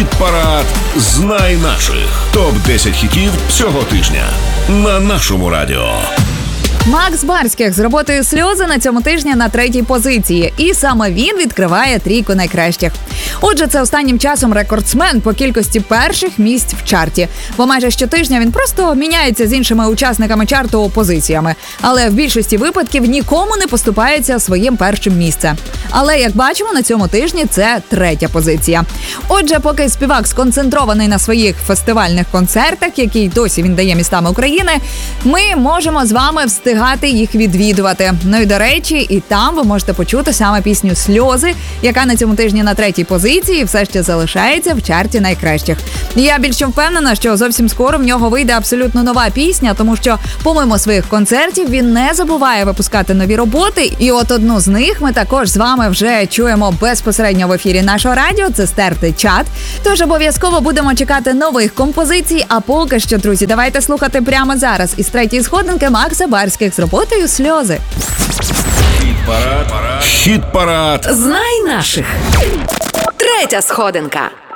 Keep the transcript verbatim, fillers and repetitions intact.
Хіт-парад «Знай наших». топ десять хітів цього тижня на нашому радіо. Макс Барських з роботою «Сльози» на цьому тижні на третій позиції. І саме він відкриває трійку найкращих. Отже, це останнім часом рекордсмен по кількості перших місць в чарті. Бо майже щотижня він просто міняється з іншими учасниками чарту позиціями. Але в більшості випадків нікому не поступається своїм першим місцем. Але, як бачимо, на цьому тижні це третя позиція. Отже, поки співак сконцентрований на своїх фестивальних концертах, які досі він дає містами України, ми можемо з вами встигати їх відвідувати. Ну і, до речі, і там ви можете почути саме пісню «Сльози», яка на цьому тижні на третій позиції все ще залишається в чарті найкращих. Я більше впевнена, що зовсім скоро в нього вийде абсолютно нова пісня, тому що, помимо своїх концертів, він не забуває випускати нові роботи. І от одну з них ми також з вами вже чуємо безпосередньо в ефірі нашого радіо. Це «Стертий чат». Тож обов'язково будемо чекати нових композицій. А поки що, друзі, давайте слухати прямо зараз із третьої сходинки Макса Барських з роботою «Сльози». Хіт-парад. Хіт-парад. Знай наших. Третя сходинка.